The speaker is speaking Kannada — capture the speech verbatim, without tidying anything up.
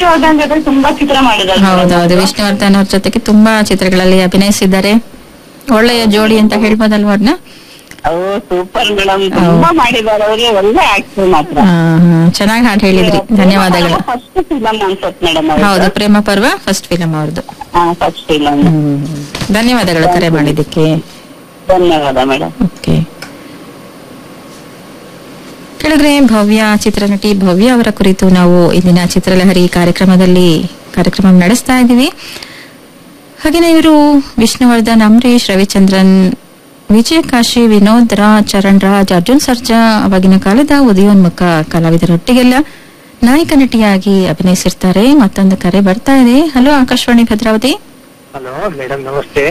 ವಿಷ್ಣುವರ್ಧನ್ ಜೊತೆ ತುಂಬಾ ಚಿತ್ರ ಮಾಡಿದ್ದಾರೆ. ಹೌದೌದು, ವಿಷ್ಣುವರ್ಧನ್ ಅವ್ರ ಜೊತೆಗೆ ತುಂಬಾ ಚಿತ್ರಗಳಲ್ಲಿ ಅಭಿನಯಿಸಿದ್ದಾರೆ. ಒಳ್ಳೆಯ ಜೋಡಿ ಅಂತ ಹೇಳ್ಬೋದಲ್ವಾ ಅವ್ರನ್ನ? ಸೂಪರ್ ಮೇಡಮ್, ತುಂಬಾ ಮಾಡಿದ್ದಾರೆ. ಅವ್ರಿಗೆ ಒಳ್ಳೆ ಆಕ್ಟರ್ ಮಾತ್ರ. ಚೆನ್ನಾಗಿ ಹಾಡು ಹೇಳಿದ್ರಿ, ಧನ್ಯವಾದಗಳು. First film ಅನ್ಸತ್ madam. ಹೌದು, ಪ್ರೇಮ ಪರ್ವ ಫಸ್ಟ್ ಫಿಲಂ ಅವ್ರದ್ದು. First film. ಧನ್ಯವಾದಗಳು ಕರೆ ಮಾಡಿದ್ದಕ್ಕೆ. ಧನ್ಯವಾದ ಮೇಡಮ್. ಓಕೆ, ಕೇಳಿದ್ರೆ ಭವ್ಯ ಚಿತ್ರನಟಿ ಭವ್ಯ ಅವರ ಕುರಿತು ನಾವು ಇಂದಿನ ಚಿತ್ರಲಹರಿ ಕಾರ್ಯಕ್ರಮದಲ್ಲಿ ಕಾರ್ಯಕ್ರಮ ನಡೆಸ್ತಾ ಇದ್ದೀವಿ. ಹಾಗೇನೆ ಇವರು ವಿಷ್ಣುವರ್ಧನ್, ಅಂಬರೀಶ್, ರವಿಚಂದ್ರನ್, ವಿಜಯಕಾಶಿ, ವಿನೋದ್ ರಾಜ್, ಚರಣ್ ರಾಜ್, ಅರ್ಜುನ್ ಸರ್ಜಾ ಅವಾಗಿನ ಕಾಲದ ಉದಯೋನ್ಮುಖ ಕಲಾವಿದರೊಟ್ಟಿಗೆಲ್ಲ ನಾಯಕ ನಟಿಯಾಗಿ ಅಭಿನಯಿಸಿರ್ತಾರೆ. ಮತ್ತೊಂದು ಕರೆ ಬರ್ತಾ ಇದೆ. Hello, Akashvani Bhadravati. Hello madam, ನಮಸ್ತೆ.